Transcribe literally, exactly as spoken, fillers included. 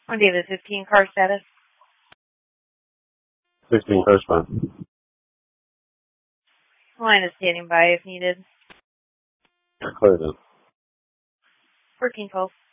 On David fifteen, car status. sixteen correspond. Line is standing by if needed. Clear then. fourteen twelve.